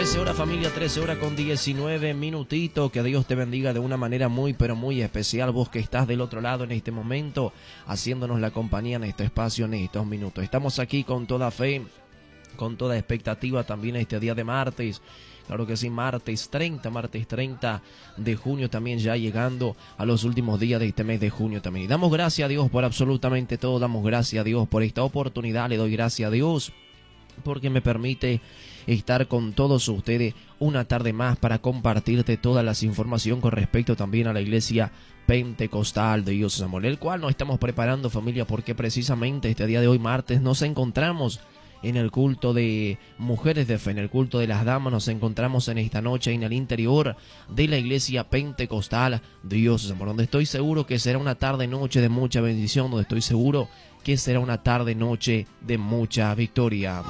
13 horas familia, 13 horas con 19 minutitos. Que Dios te bendiga de una manera muy pero muy especial. Vos que estás del otro lado en este momento, haciéndonos la compañía en este espacio, en estos minutos. Estamos aquí con toda fe, con toda expectativa también este día de martes. Claro que sí, martes 30 de junio también, ya llegando a los últimos días de este mes de junio también. Y damos gracias a Dios por absolutamente todo, damos gracias a Dios por esta oportunidad, le doy gracias a Dios porque me permite estar con todos ustedes una tarde más para compartirte toda la información con respecto también a la iglesia pentecostal de Dios Samuel, el cual nos estamos preparando familia, porque precisamente este día de hoy martes nos encontramos en el culto de mujeres de fe, en el culto de las damas. Nos encontramos en esta noche en el interior de la iglesia pentecostal de Dios Samuel, donde estoy seguro que será una tarde noche de mucha bendición, donde estoy seguro que será una tarde noche de mucha victoria.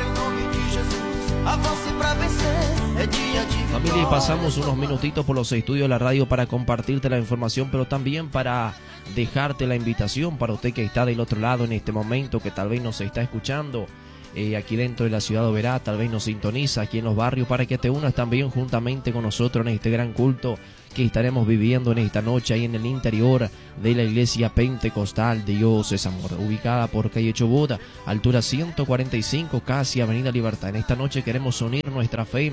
Familia, y pasamos unos minutitos por los estudios de la radio para compartirte la información, pero también para dejarte la invitación para usted que está del otro lado en este momento, que tal vez nos está escuchando aquí dentro de la ciudad de Oberá, tal vez nos sintoniza aquí en los barrios, para que te unas también juntamente con nosotros en este gran culto que estaremos viviendo en esta noche ahí en el interior de la iglesia pentecostal de Dios es Amor, ubicada por calle Chubut, altura 145, casi Avenida Libertad. En esta noche queremos unir nuestra fe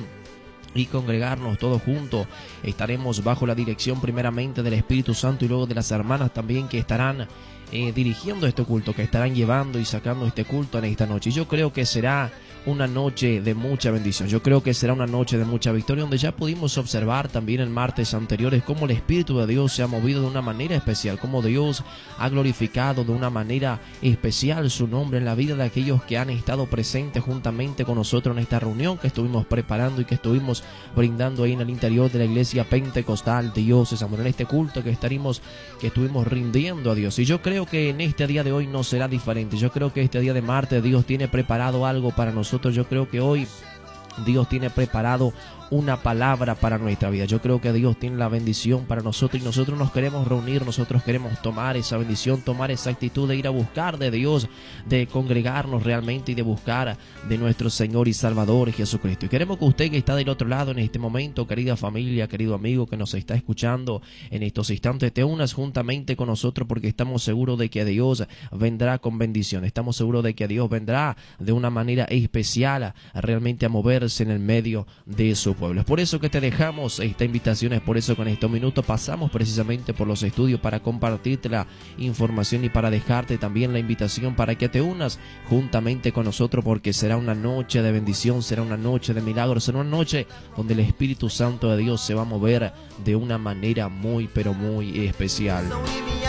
y congregarnos todos juntos. Estaremos bajo la dirección primeramente del Espíritu Santo y luego de las hermanas también que estarán dirigiendo este culto, que estarán llevando y sacando este culto en esta noche. Y yo creo que será una noche de mucha bendición, yo creo que será una noche de mucha victoria, donde ya pudimos observar también en martes anteriores cómo el Espíritu de Dios se ha movido de una manera especial, cómo Dios ha glorificado de una manera especial su nombre en la vida de aquellos que han estado presentes juntamente con nosotros en esta reunión que estuvimos preparando y que estuvimos brindando ahí en el interior de la iglesia pentecostal de Dios es Amor, en este culto que estuvimos rindiendo a Dios. Y yo creo que en este día de hoy no será diferente. Yo creo que este día de martes Dios tiene preparado algo para nosotros. Yo creo que hoy Dios tiene preparado una palabra para nuestra vida. Yo creo que Dios tiene la bendición para nosotros, y nosotros nos queremos reunir, nosotros queremos tomar esa bendición, tomar esa actitud de ir a buscar de Dios, de congregarnos realmente y de buscar de nuestro Señor y Salvador Jesucristo. Y queremos que usted que está del otro lado en este momento, querida familia, querido amigo que nos está escuchando en estos instantes, te unas juntamente con nosotros, porque estamos seguros de que Dios vendrá con bendición. Estamos seguros de que Dios vendrá de una manera especial realmente a moverse en el medio de su pueblo. Es por eso que te dejamos esta invitación, es por eso que en estos minutos pasamos precisamente por los estudios para compartirte la información y para dejarte también la invitación para que te unas juntamente con nosotros, porque será una noche de bendición, será una noche de milagros, será una noche donde el Espíritu Santo de Dios se va a mover de una manera muy pero muy especial.